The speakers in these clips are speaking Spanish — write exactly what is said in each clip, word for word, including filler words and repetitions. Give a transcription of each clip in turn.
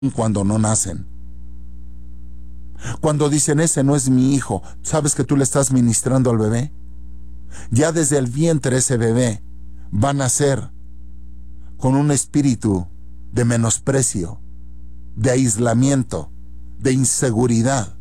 cuando no nacen. Cuando dicen, ese no es mi hijo, ¿sabes que tú le estás ministrando al bebé? Ya desde el vientre ese bebé va a nacer con un espíritu de menosprecio, de aislamiento, de inseguridad.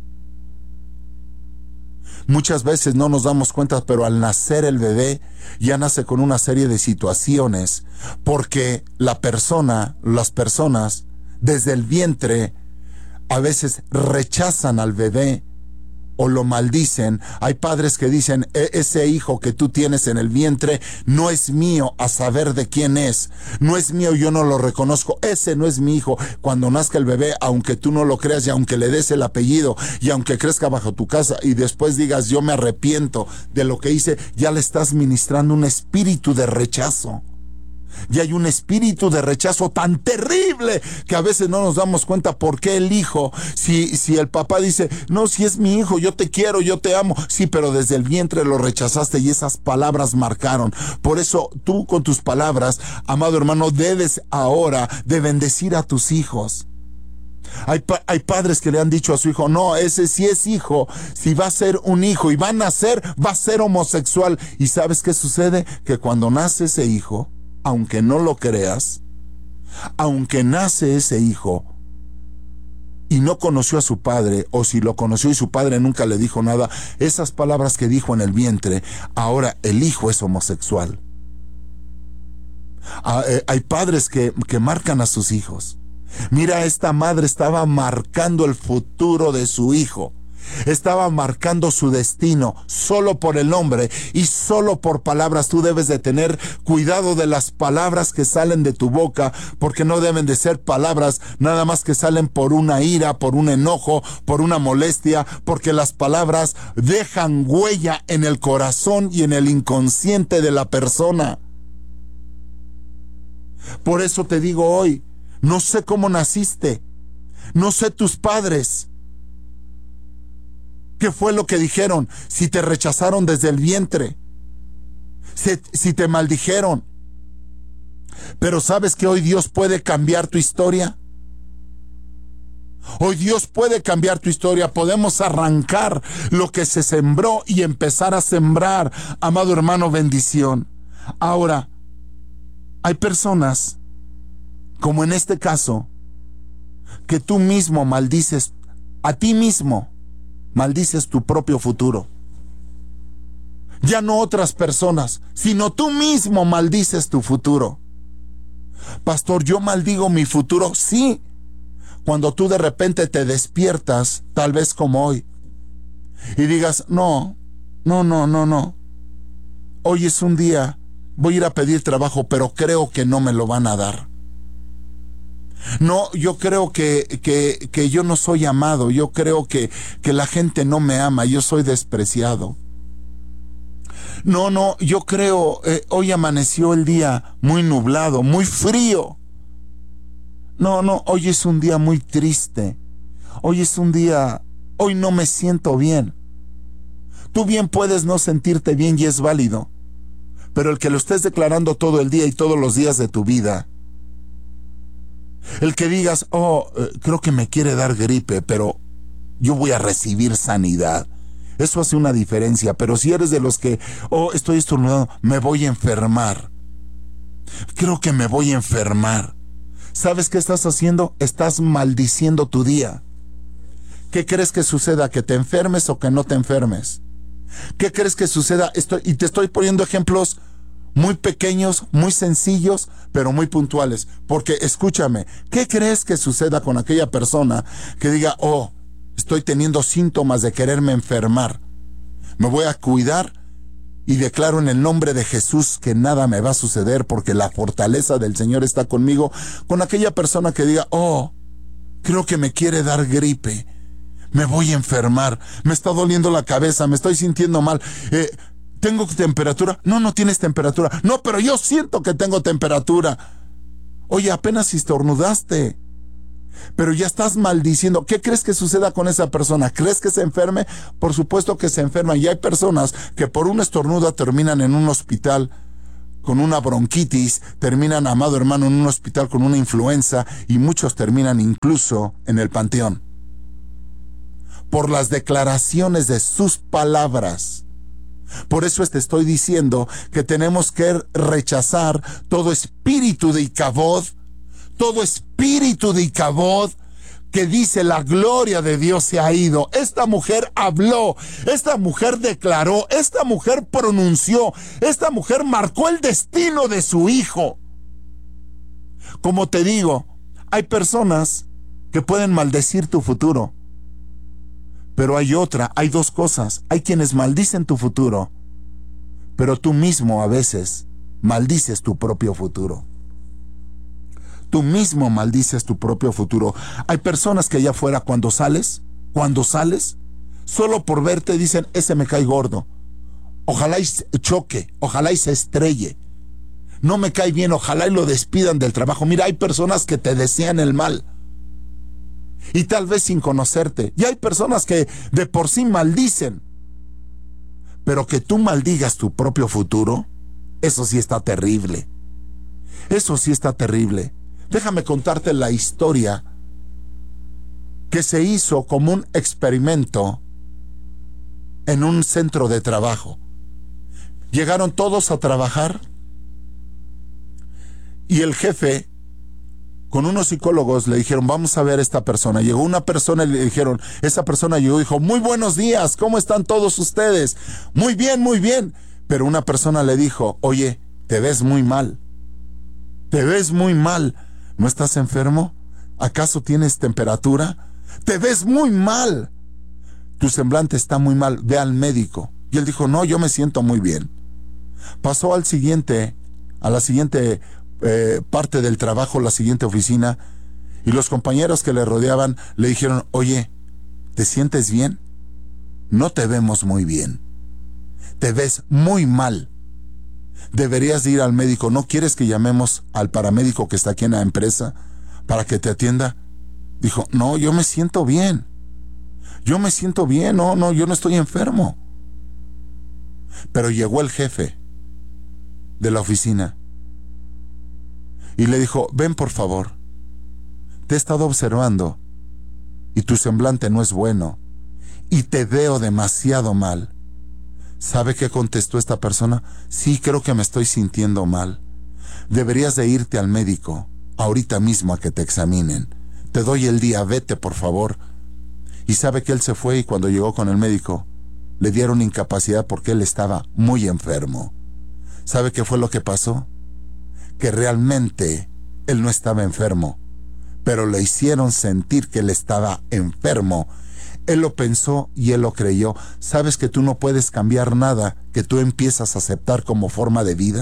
Muchas veces no nos damos cuenta, pero al nacer el bebé ya nace con una serie de situaciones, porque la persona, las personas, desde el vientre, a veces rechazan al bebé o lo maldicen. Hay padres que dicen, e- ese hijo que tú tienes en el vientre no es mío, a saber de quién es. No es mío, yo no lo reconozco. Ese no es mi hijo. Cuando nazca el bebé, aunque tú no lo creas y aunque le des el apellido y aunque crezca bajo tu casa y después digas, yo me arrepiento de lo que hice, ya le estás ministrando un espíritu de rechazo. Y hay un espíritu de rechazo tan terrible que a veces no nos damos cuenta por qué el hijo, si, si el papá dice, no, si es mi hijo, yo te quiero, yo te amo, sí, pero desde el vientre lo rechazaste y esas palabras marcaron. Por eso tú con tus palabras, amado hermano, debes ahora de bendecir a tus hijos. Hay, pa- hay padres que le han dicho a su hijo, no, ese sí es hijo, si va a ser un hijo y va a nacer, va a ser homosexual. ¿Y sabes qué sucede? Que cuando nace ese hijo, aunque no lo creas, aunque nace ese hijo y no conoció a su padre, o si lo conoció y su padre nunca le dijo nada, esas palabras que dijo en el vientre, ahora el hijo es homosexual. Ah, eh, hay padres que, que marcan a sus hijos. Mira, esta madre estaba marcando el futuro de su hijo. Estaba marcando su destino solo por el nombre y solo por palabras. Tú debes de tener cuidado de las palabras que salen de tu boca, porque no deben de ser palabras nada más que salen por una ira, por un enojo, por una molestia, porque las palabras dejan huella en el corazón y en el inconsciente de la persona. Por eso te digo hoy, no sé cómo naciste, no sé tus padres. ¿Qué fue lo que dijeron? Si te rechazaron desde el vientre, si, si te maldijeron. Pero ¿sabes que hoy Dios puede cambiar tu historia? Hoy Dios puede cambiar tu historia. Podemos arrancar lo que se sembró y empezar a sembrar, amado hermano, bendición. Ahora, hay personas, como en este caso, que tú mismo maldices a ti mismo. Maldices tu propio futuro. Ya no otras personas, sino tú mismo maldices tu futuro. Pastor, yo maldigo mi futuro. Sí, cuando tú de repente te despiertas, tal vez como hoy, y digas, no, no, no, no, no. Hoy es un día, voy a ir a pedir trabajo, pero creo que no me lo van a dar. No, yo creo que, que, que yo no soy amado, yo creo que, que la gente no me ama, yo soy despreciado. No, no, yo creo, eh, hoy amaneció el día muy nublado, muy frío. No, no, hoy es un día muy triste. Hoy es un día, hoy no me siento bien. Tú bien puedes no sentirte bien y es válido, pero el que lo estés declarando todo el día y todos los días de tu vida, el que digas, oh, eh, creo que me quiere dar gripe, pero yo voy a recibir sanidad. Eso hace una diferencia. Pero si eres de los que, oh, estoy estornudando, me voy a enfermar. Creo que me voy a enfermar. ¿Sabes qué estás haciendo? Estás maldiciendo tu día. ¿Qué crees que suceda? ¿Que te enfermes o que no te enfermes? ¿Qué crees que suceda? Estoy, y te estoy poniendo ejemplos muy pequeños, muy sencillos, pero muy puntuales. Porque escúchame, ¿qué crees que suceda con aquella persona que diga, oh, estoy teniendo síntomas de quererme enfermar? Me voy a cuidar y declaro en el nombre de Jesús que nada me va a suceder porque la fortaleza del Señor está conmigo. Con aquella persona que diga, oh, creo que me quiere dar gripe, me voy a enfermar, me está doliendo la cabeza, me estoy sintiendo mal, eh, ¿tengo temperatura? No, no tienes temperatura. No, pero yo siento que tengo temperatura. Oye, apenas estornudaste, pero ya estás maldiciendo. ¿Qué crees que suceda con esa persona? ¿Crees que se enferme? Por supuesto que se enferma. Y hay personas que por un estornudo terminan en un hospital con una bronquitis, terminan, amado hermano, en un hospital con una influenza y muchos terminan incluso en el panteón. Por las declaraciones de sus palabras. Por eso te estoy diciendo que tenemos que rechazar todo espíritu de Icabod, todo espíritu de Icabod que dice la gloria de Dios se ha ido. Esta mujer habló, esta mujer declaró, esta mujer pronunció, esta mujer marcó el destino de su hijo. Como te digo, hay personas que pueden maldecir tu futuro. Pero hay otra, hay dos cosas. Hay quienes maldicen tu futuro, pero tú mismo a veces maldices tu propio futuro. Tú mismo maldices tu propio futuro. Hay personas que allá afuera cuando sales, cuando sales, solo por verte dicen, ese me cae gordo. Ojalá y choque, ojalá y se estrelle. No me cae bien, ojalá y lo despidan del trabajo. Mira, hay personas que te desean el mal. Y tal vez sin conocerte. Y hay personas que de por sí maldicen. Pero que tú maldigas tu propio futuro, eso sí está terrible. Eso sí está terrible. Déjame contarte la historia que se hizo como un experimento en un centro de trabajo. Llegaron todos a trabajar y el jefe con unos psicólogos le dijeron, vamos a ver a esta persona. Llegó una persona y le dijeron, esa persona llegó y dijo, muy buenos días, ¿cómo están todos ustedes? Muy bien, muy bien. Pero una persona le dijo, oye, te ves muy mal. Te ves muy mal. ¿No estás enfermo? ¿Acaso tienes temperatura? Te ves muy mal. Tu semblante está muy mal, ve al médico. Y él dijo, no, yo me siento muy bien. Pasó al siguiente, a la siguiente Eh, parte del trabajo, la siguiente oficina, y los compañeros que le rodeaban le dijeron, oye, ¿te sientes bien? No te vemos muy bien, te ves muy mal, deberías de ir al médico. ¿No quieres que llamemos al paramédico que está aquí en la empresa para que te atienda? Dijo, no, yo me siento bien, yo me siento bien, no, no, yo no estoy enfermo. Pero llegó el jefe de la oficina y le dijo, ven por favor, te he estado observando y tu semblante no es bueno y te veo demasiado mal. ¿Sabe qué contestó esta persona? Sí, creo que me estoy sintiendo mal. Deberías de irte al médico ahorita mismo a que te examinen. Te doy el día, vete por favor. Y sabe que él se fue y cuando llegó con el médico le dieron incapacidad porque él estaba muy enfermo. ¿Sabe qué fue lo que pasó? Que realmente él no estaba enfermo, pero le hicieron sentir que él estaba enfermo. Él lo pensó y él lo creyó. ¿Sabes que tú no puedes cambiar nada que tú empiezas a aceptar como forma de vida?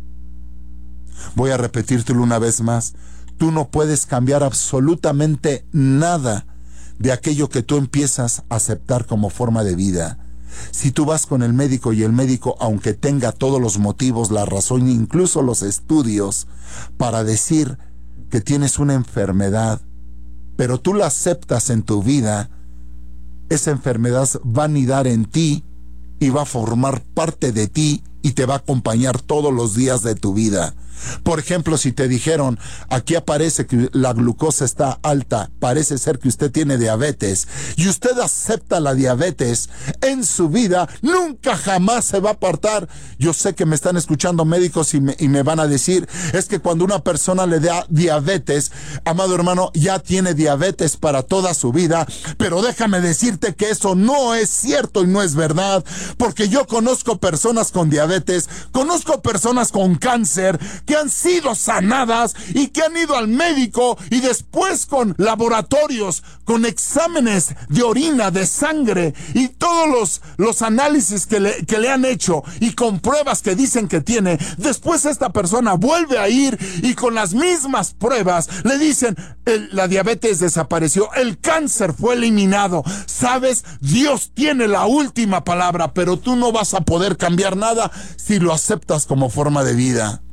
Voy a repetírtelo una vez más. Tú no puedes cambiar absolutamente nada de aquello que tú empiezas a aceptar como forma de vida. Si tú vas con el médico y el médico, aunque tenga todos los motivos, la razón, incluso los estudios, para decir que tienes una enfermedad, pero tú la aceptas en tu vida, esa enfermedad va a anidar en ti y va a formar parte de ti y te va a acompañar todos los días de tu vida. Por ejemplo, si te dijeron, aquí aparece que la glucosa está alta, parece ser que usted tiene diabetes, y usted acepta la diabetes en su vida, nunca jamás se va a apartar. Yo sé que me están escuchando médicos y me, y me van a decir, es que cuando una persona le da diabetes, amado hermano, ya tiene diabetes para toda su vida, pero déjame decirte que eso no es cierto y no es verdad, porque yo conozco personas con diabetes, conozco personas con cáncer, que han sido sanadas y que han ido al médico y después con laboratorios, con exámenes de orina, de sangre y todos los, los análisis que le, que le han hecho y con pruebas que dicen que tiene, después esta persona vuelve a ir y con las mismas pruebas le dicen, el, la diabetes desapareció, el cáncer fue eliminado. ¿Sabes? Dios tiene la última palabra, pero tú no vas a poder cambiar nada si lo aceptas como forma de vida.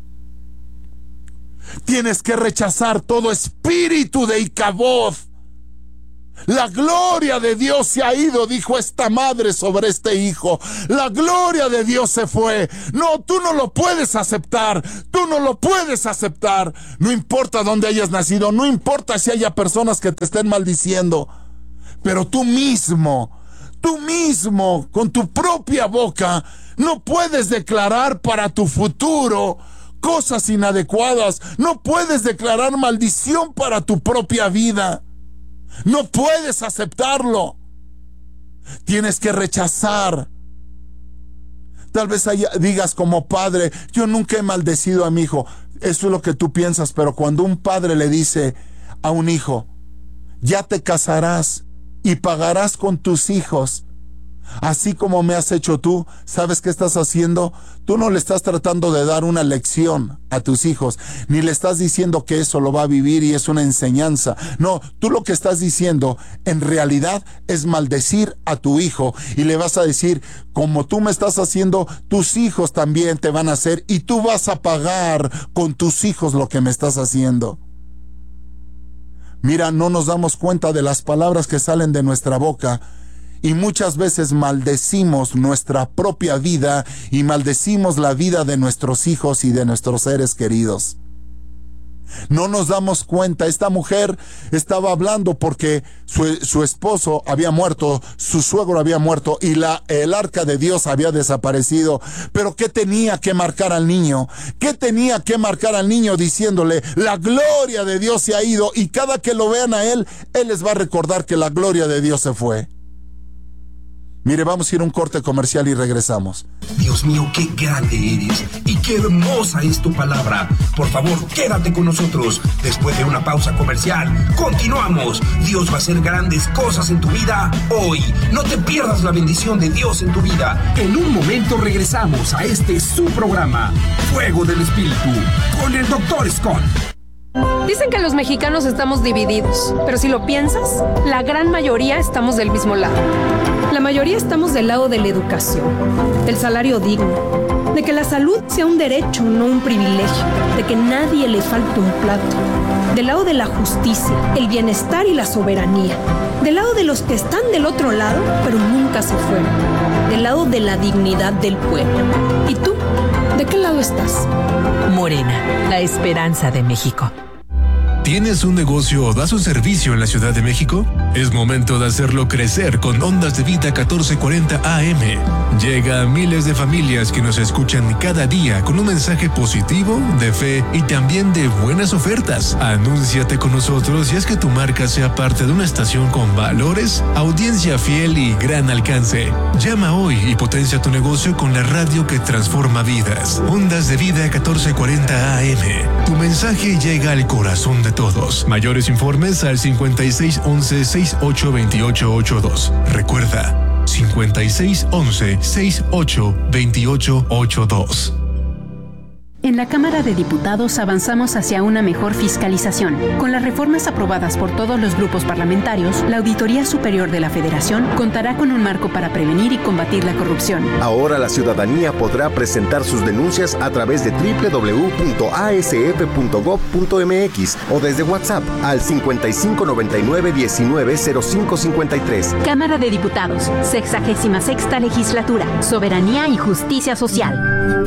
Tienes que rechazar todo espíritu de Icabod, La gloria de Dios se ha ido, dijo esta madre sobre este hijo. La gloria de Dios se fue. No, tú no lo puedes aceptar. Tú no lo puedes aceptar. No importa dónde hayas nacido, no importa si haya personas que te estén maldiciendo. Pero tú mismo, tú mismo, con tu propia boca, no puedes declarar para tu futuro cosas inadecuadas. No puedes declarar maldición para tu propia vida. No puedes aceptarlo. Tienes que rechazar. Tal vez haya, digas como padre, yo nunca he maldecido a mi hijo. Eso es lo que tú piensas, pero cuando un padre le dice a un hijo, ya te casarás y pagarás con tus hijos, así como me has hecho tú, ¿sabes qué estás haciendo? Tú no le estás tratando de dar una lección a tus hijos, ni le estás diciendo que eso lo va a vivir y es una enseñanza. No, tú lo que estás diciendo en realidad es maldecir a tu hijo y le vas a decir, como tú me estás haciendo, tus hijos también te van a hacer y tú vas a pagar con tus hijos lo que me estás haciendo. Mira, no nos damos cuenta de las palabras que salen de nuestra boca y muchas veces maldecimos nuestra propia vida y maldecimos la vida de nuestros hijos y de nuestros seres queridos. No nos damos cuenta. Esta mujer estaba hablando porque su, su esposo había muerto, su suegro había muerto y la, el arca de Dios había desaparecido. Pero ¿qué tenía que marcar al niño? ¿Qué tenía que marcar al niño diciéndole, la gloria de Dios se ha ido? Y cada que lo vean a él, él les va a recordar que la gloria de Dios se fue. Mire, vamos a ir a un corte comercial y regresamos. Dios mío, qué grande eres y qué hermosa es tu palabra. Por favor, quédate con nosotros. Después de una pausa comercial, continuamos. Dios va a hacer grandes cosas en tu vida hoy. No te pierdas la bendición de Dios en tu vida. En un momento regresamos a este su programa, Fuego del Espíritu, con el doctor Scott. Dicen que los mexicanos estamos divididos, pero si lo piensas, la gran mayoría estamos del mismo lado. La mayoría estamos del lado de la educación, del salario digno, de que la salud sea un derecho, no un privilegio, de que nadie le falte un plato, del lado de la justicia, el bienestar y la soberanía, del lado de los que están del otro lado, pero nunca se fueron, del lado de la dignidad del pueblo. ¿Y tú? ¿De qué lado estás? Morena, la esperanza de México. ¿Tienes un negocio o das un servicio en la Ciudad de México? Es momento de hacerlo crecer con Ondas de Vida catorce cuarenta A M. Llega a miles de familias que nos escuchan cada día con un mensaje positivo, de fe y también de buenas ofertas. Anúnciate con nosotros y haz que tu marca sea parte de una estación con valores, audiencia fiel y gran alcance. Llama hoy y potencia tu negocio con la radio que transforma vidas. Ondas de Vida catorce cuarenta A M. Tu mensaje llega al corazón de todos. Mayores informes al cincuenta y seis once sesenta y ocho veintiocho ochenta y dos. Recuerda, cincuenta y seis once sesenta y ocho veintiocho ochenta y dos. En la Cámara de Diputados avanzamos hacia una mejor fiscalización. Con las reformas aprobadas por todos los grupos parlamentarios, la Auditoría Superior de la Federación contará con un marco para prevenir y combatir la corrupción. Ahora la ciudadanía podrá presentar sus denuncias a través de doble u doble u doble u punto a s f punto gob punto m x o desde WhatsApp al cincuenta y cinco noventa y nueve diecinueve cero cinco cincuenta y tres. Cámara de Diputados, sexagésima sexta Legislatura, Soberanía y Justicia Social.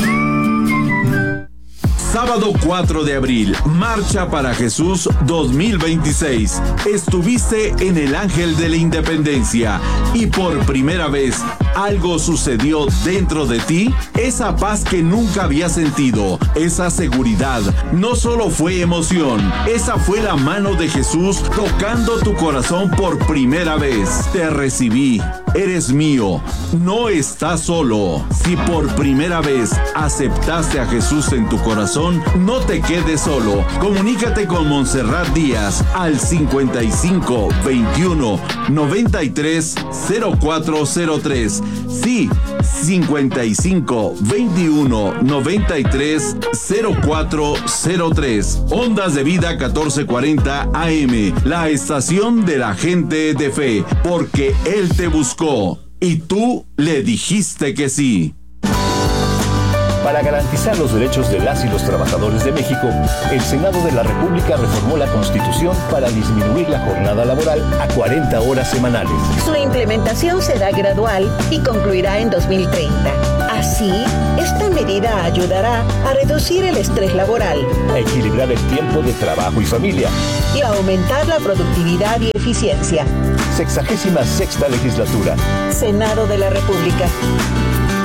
Sábado cuatro de abril, Marcha para Jesús dos mil veintiséis. Estuviste en el Ángel de la Independencia y por primera vez algo sucedió dentro de ti. Esa paz que nunca habías sentido, esa seguridad, no solo fue emoción, esa fue la mano de Jesús tocando tu corazón por primera vez. Te recibí, eres mío, no estás solo. Si por primera vez aceptaste a Jesús en tu corazón, no te quedes solo. Comunícate con Montserrat Díaz al cincuenta y cinco veintiuno noventa y tres cero cuatro cero tres. Sí, cincuenta y cinco veintiuno noventa y tres cero cuatro cero tres. Ondas de Vida catorce cuarenta A M, la estación de la gente de fe, porque Él te buscó y tú le dijiste que sí. Para garantizar los derechos de las y los trabajadores de México, el Senado de la República reformó la Constitución para disminuir la jornada laboral a cuarenta horas semanales. Su implementación será gradual y concluirá en dos mil treinta. Así, esta medida ayudará a reducir el estrés laboral, a equilibrar el tiempo de trabajo y familia y a aumentar la productividad y eficiencia. Sexagésima sexta legislatura. Senado de la República.